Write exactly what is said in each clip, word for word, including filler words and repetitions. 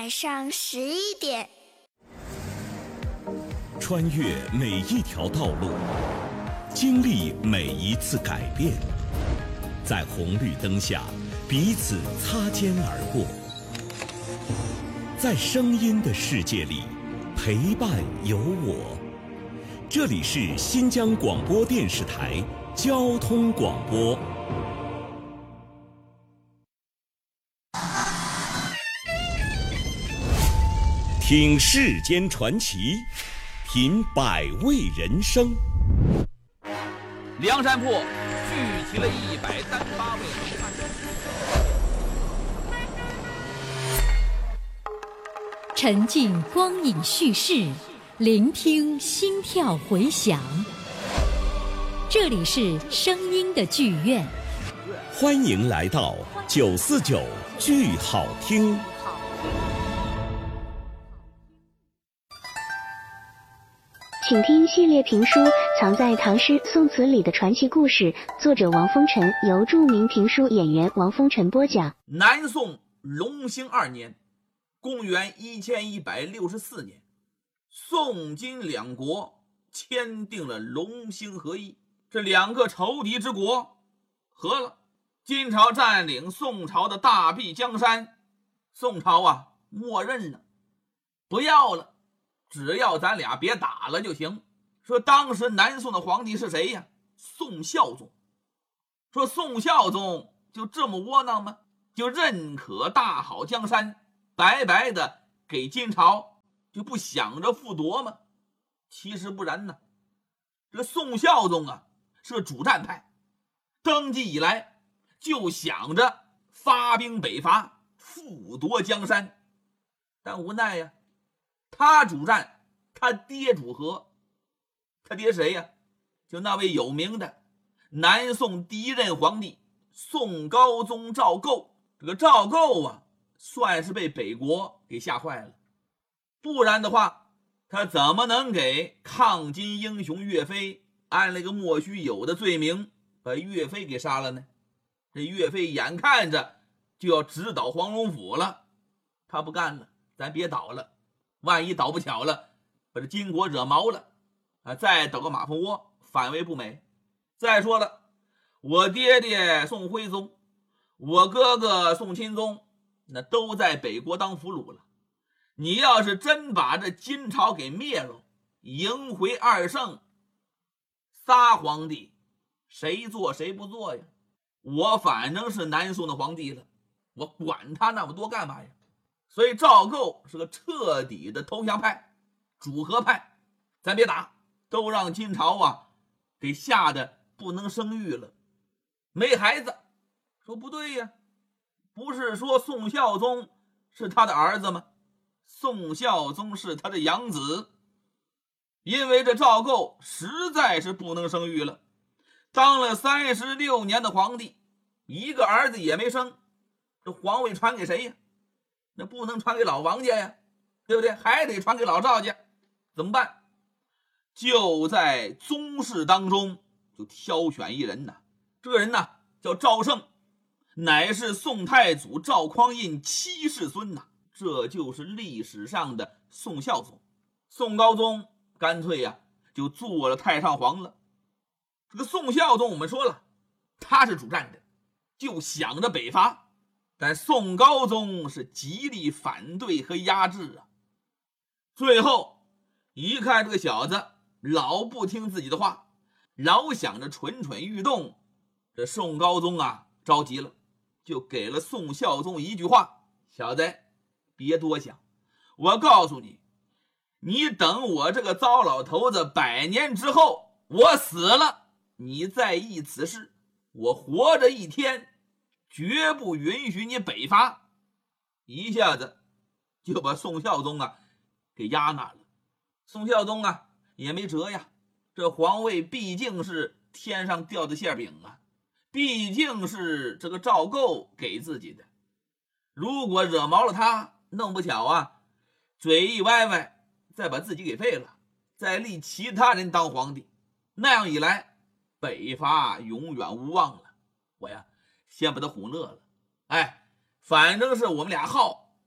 晚上十一点。 穿越每一条道路，经历每一次改变，在红绿灯下彼此擦肩而过，在声音的世界里陪伴有我。这里是新疆广播电视台交通广播。听世间传奇，品百味人生。 梁山泊聚集了一百三十八位好汉， 沉浸光影叙事，聆听心跳回响。这里是声音的剧院， 欢迎来到九四九剧好听。 请听系列评书《藏在唐诗宋词里的传奇故事》，作者王风尘，由著名评书演员王风尘播讲。 南宋隆兴二年，公元一千一百六十四年，宋金两国签订了隆兴和议，这两个仇敌之国和了。金朝占领宋朝的大庇江山，宋朝啊默认了，不要了，只要咱俩别打了就行。说当时南宋的皇帝是谁呀？宋孝宗。说宋孝宗就这么窝囊吗？就认可大好江山，白白的给金朝，就不想着复夺吗？其实不然呢。这个宋孝宗啊是个主战派，登基以来就想着发兵北伐，复夺江山。但无奈呀，他主战，他爹主和。他爹谁呀？就那位有名的南宋第一任皇帝宋高宗赵构。这个赵构啊算是被北国给吓坏了，不然的话他怎么能给抗金英雄岳飞按了个莫须有的罪名，把岳飞给杀了呢？这岳飞眼看着就要直捣黄龙府了，他不干了，咱别倒了，万一倒不巧了把这金国惹毛了啊，再倒个马蜂窝，反为不美。再说了，我爹爹宋徽宗，我哥哥宋钦宗，那都在北国当俘虏了。你要是真把这金朝给灭了，迎回二圣，仨皇帝谁做谁不做呀？我反正是南宋的皇帝了，我管他那么多干嘛呀？所以赵构是个彻底的投降派，主和派，咱别打，都让金朝啊给吓得不能生育了，没孩子。说不对呀，不是说宋孝宗是他的儿子吗？宋孝宗是他的养子。因为这赵构实在是不能生育了，当了三十六年的皇帝，一个儿子也没生，这皇位传给谁呀？那不能传给老王家呀，对不对？还得传给老赵家。怎么办？就在宗室当中就挑选一人呐，这个人呐叫赵胜，乃是宋太祖赵匡胤七世孙呐，这就是历史上的宋孝宗。宋高宗干脆呀就做了太上皇了。这个宋孝宗我们说了，他是主战的，就想着北伐，但宋高宗是极力反对和压制啊。最后一看这个小子老不听自己的话，老想着蠢蠢欲动，这宋高宗啊着急了，就给了宋孝宗一句话：小子别多想，我告诉你，你等我这个糟老头子百年之后我死了，你再议此事，我活着一天绝不允许你北伐。一下子就把宋孝宗啊给压那了。宋孝宗啊也没辙呀，这皇位毕竟是天上掉的馅饼啊，毕竟是这个赵构给自己的，如果惹毛了他，弄不巧啊嘴一歪歪，再把自己给废了，再立其他人当皇帝，那样一来北伐永远无望了。我呀先把他唬乐了，哎，反正是我们俩好，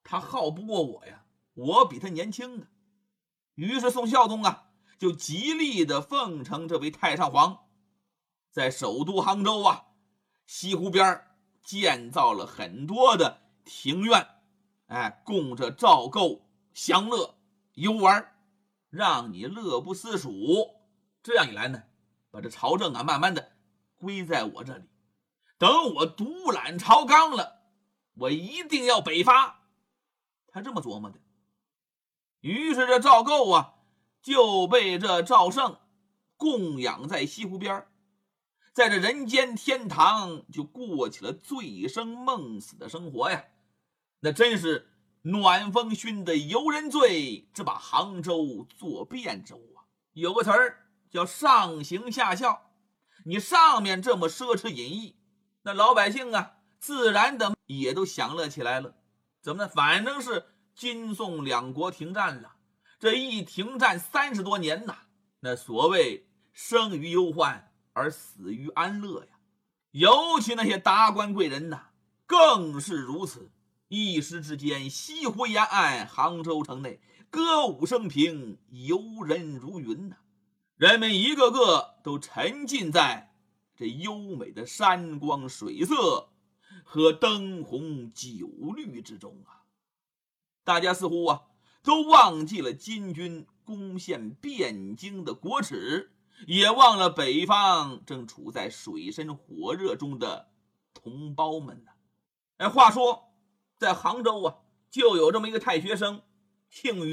他耗不过我呀，我比他年轻的。于是宋孝宗啊，就极力的奉承这位太上皇，在首都杭州啊，西湖边建造了很多的庭院，哎，供着赵构享乐游玩，让你乐不思蜀。这样一来呢，把这朝政啊慢慢的归在我这里，等我独揽朝纲了，我一定要北伐。他这么琢磨的。于是这赵构啊就被这赵胜供养在西湖边，在这人间天堂就过起了醉生梦死的生活呀。那真是暖风熏的游人醉，只把杭州做汴州啊。有个词儿叫上行下效，你上面这么奢侈隐逸，那老百姓啊自然的也都享乐起来了。怎么呢？反正是金宋两国停战了，这一停战三十多年呐，那所谓生于忧患而死于安乐呀。尤其那些达官贵人呐，更是如此。一时之间，西湖沿岸、杭州城内歌舞升平，游人如云呐。人们一个个都沉浸在这优美的山光水色和灯红酒绿之中啊。大家似乎啊都忘记了金军攻陷汴京的国耻，也忘了北方正处在水深火热中的同胞们呢。哎，话说在杭州啊，就有这么一个太学生，姓于。